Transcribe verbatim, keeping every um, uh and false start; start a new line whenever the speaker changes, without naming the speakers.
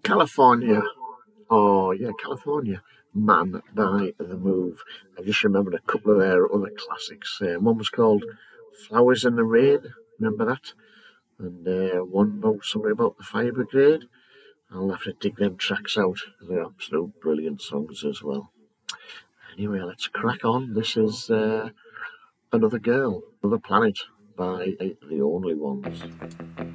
California. Oh, yeah, California. Man by the Move. I just remembered a couple of their other classics. Uh, one was called Flowers in the Rain. Remember that? And uh, one about something about the fire brigade. I'll have to dig them tracks out. They're absolute brilliant songs as well. Anyway, let's crack on. This is uh, Another Girl, Another Planet by uh, The Only Ones.